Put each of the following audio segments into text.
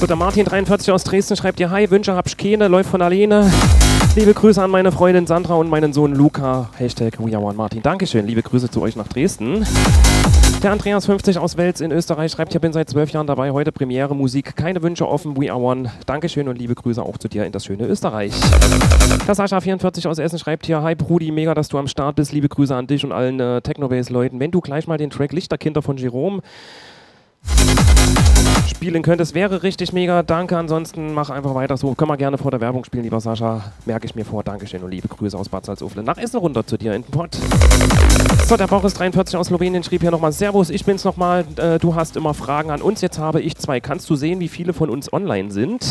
So, der Martin43 aus Dresden schreibt dir: Hi, Wünsche hab ich keine, läuft von alleine. Liebe Grüße an meine Freundin Sandra und meinen Sohn Luca. Hashtag We Are One Martin. Dankeschön, liebe Grüße zu euch nach Dresden. Der Andreas50 aus Wels in Österreich schreibt: Ich bin seit 12 Jahren dabei, heute Premiere, Musik, keine Wünsche offen, We Are One. Dankeschön und liebe Grüße auch zu dir in das schöne Österreich. Der Sascha44 aus Essen schreibt hier: Hi Brudi, mega, dass du am Start bist. Liebe Grüße an dich und allen Technobase-Leuten. Wenn du gleich mal den Track Lichterkinder von Jerome spielen könntest, wäre richtig mega. Danke, ansonsten mach einfach weiter so. Können wir gerne vor der Werbung spielen, lieber Sascha. Merke ich mir vor. Dankeschön und liebe Grüße aus Bad Salzuflen. Nach Essen runter zu dir in den Pott. So, der Boris43 aus Slowenien schrieb hier nochmal: Servus, ich bin's nochmal. Du hast immer Fragen an uns. Jetzt habe ich 2. Kannst du sehen, wie viele von uns online sind?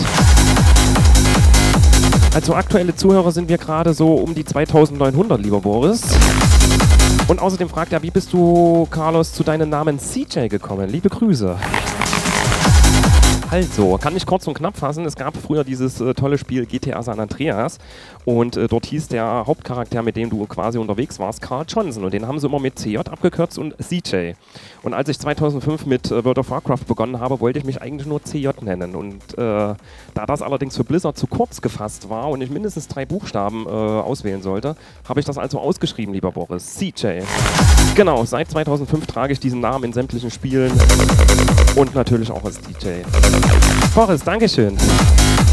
Also aktuelle Zuhörer sind wir gerade so um die 2900, lieber Boris. Und außerdem fragt er: Wie bist du, Carlos, zu deinem Namen CJ gekommen? Liebe Grüße. Also, kann ich kurz und knapp fassen. Es gab früher dieses tolle Spiel GTA San Andreas und dort hieß der Hauptcharakter, mit dem du quasi unterwegs warst, Carl Johnson, und den haben sie immer mit CJ abgekürzt und CJ. Und als ich 2005 mit World of Warcraft begonnen habe, wollte ich mich eigentlich nur CJ nennen, und da das allerdings für Blizzard zu kurz gefasst war und ich mindestens 3 Buchstaben auswählen sollte, habe ich das also ausgeschrieben, lieber Boris. CJ. Genau, seit 2005 trage ich diesen Namen in sämtlichen Spielen und natürlich auch als DJ. Boris, Dankeschön.